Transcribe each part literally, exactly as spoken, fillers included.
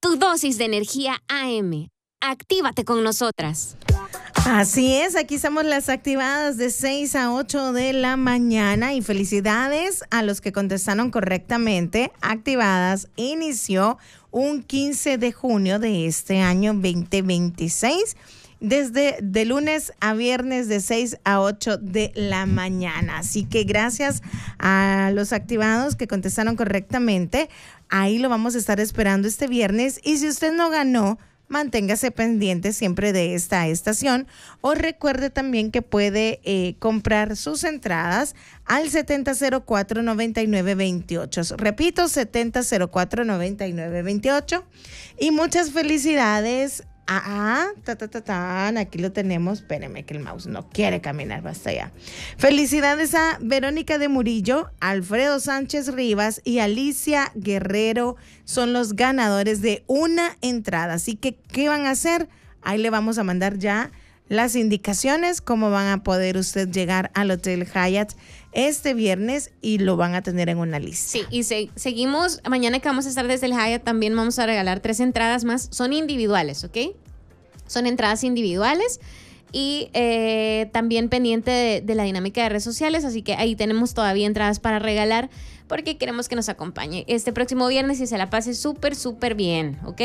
Tu dosis de energía A M. Actívate con nosotras. Así es, aquí estamos las activadas de seis a ocho de la mañana y felicidades a los que contestaron correctamente. Activadas inició un quince de junio de este año veinte veintiséis. Desde de lunes a viernes de seis a ocho de la mañana. Así que gracias a los activados que contestaron correctamente. Ahí lo vamos a estar esperando este viernes. Y si usted no ganó, manténgase pendiente siempre de esta estación. O recuerde también que puede eh, comprar sus entradas al setenta cero cuatro, noventa y nueve veintiocho. Repito, setenta cero cuatro, noventa y nueve veintiocho. Y muchas felicidades. Ah, ta, ta, ta, ta, aquí lo tenemos. Espérenme que el mouse no quiere caminar, basta ya. Felicidades a Verónica de Murillo, Alfredo Sánchez Rivas y Alicia Guerrero. Son los ganadores de una entrada. Así que, ¿qué van a hacer? Ahí le vamos a mandar ya las indicaciones, cómo van a poder usted llegar al Hotel Hyatt este viernes y lo van a tener en una lista. Sí, y se, seguimos, mañana que vamos a estar desde el Hyatt también vamos a regalar tres entradas más, son individuales, ¿ok? Son entradas individuales y eh, también pendiente de, de la dinámica de redes sociales, así que ahí tenemos todavía entradas para regalar porque queremos que nos acompañe este próximo viernes y se la pase súper, súper bien, ¿ok?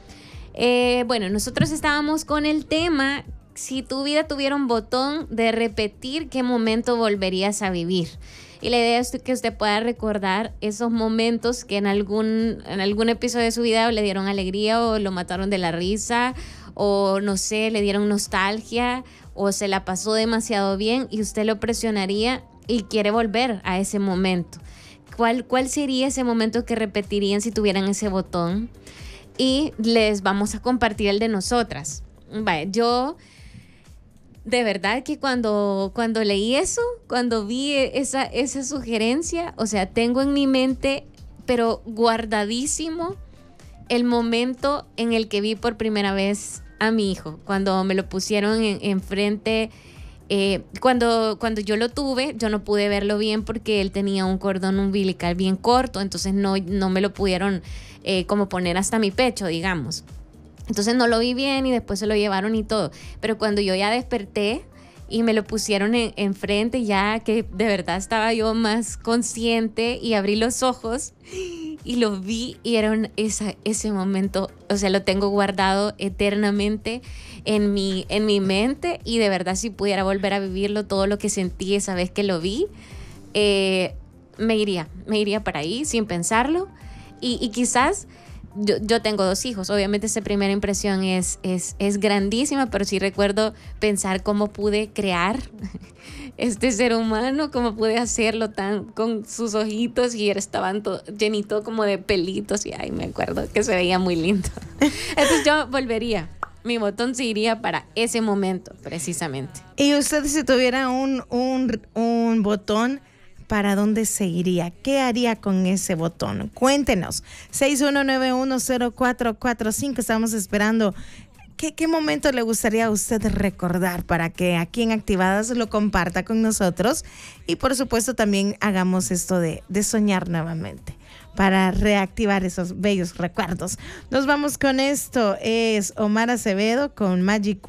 Eh, bueno, nosotros estábamos con el tema... Si tu vida tuviera un botón de repetir, ¿qué momento volverías a vivir? Y la idea es que usted pueda recordar esos momentos que en algún, en algún episodio de su vida le dieron alegría o lo mataron de la risa o no sé, le dieron nostalgia o se la pasó demasiado bien y usted lo presionaría y quiere volver a ese momento. ¿Cuál, cuál sería ese momento que repetirían si tuvieran ese botón? Y les vamos a compartir el de nosotras. Vaya, yo... De verdad que cuando, cuando leí eso, cuando vi esa, esa sugerencia, o sea, tengo en mi mente, pero guardadísimo, el momento en el que vi por primera vez a mi hijo, cuando me lo pusieron en, enfrente, eh, cuando, cuando yo lo tuve, yo no pude verlo bien porque él tenía un cordón umbilical bien corto, entonces no, no me lo pudieron eh, como poner hasta mi pecho, digamos. Entonces no lo vi bien y después se lo llevaron y todo. Pero cuando yo ya desperté y me lo pusieron en, enfrente, ya que de verdad estaba yo más consciente y abrí los ojos y lo vi y era un, esa, ese momento, o sea, lo tengo guardado eternamente en mi, en mi mente y de verdad si pudiera volver a vivirlo, todo lo que sentí esa vez que lo vi, eh, me iría, me iría para ahí sin pensarlo y, y quizás... Yo, yo tengo dos hijos, obviamente esa primera impresión es, es, es grandísima, pero sí recuerdo pensar cómo pude crear este ser humano, cómo pude hacerlo tan con sus ojitos y estaban todo, llenito como de pelitos y ay, me acuerdo que se veía muy lindo. Entonces yo volvería, mi botón se iría para ese momento precisamente. Y usted si tuviera un, un, un botón, ¿para dónde se iría? ¿Qué haría con ese botón? Cuéntenos. seis uno nueve uno cero cuatro cuatro cinco. Estamos esperando. ¿Qué, ¿Qué momento le gustaría a usted recordar para que aquí en Activadas lo comparta con nosotros? Y por supuesto también hagamos esto de, de soñar nuevamente para reactivar esos bellos recuerdos. Nos vamos con esto. Es Omar Acevedo con Magic